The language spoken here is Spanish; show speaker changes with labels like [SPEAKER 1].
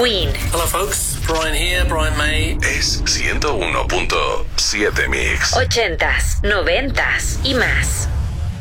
[SPEAKER 1] Queen.
[SPEAKER 2] Hello folks, Brian here, Brian May.
[SPEAKER 3] Es 101.7 Mix.
[SPEAKER 1] 80s, 90s y más.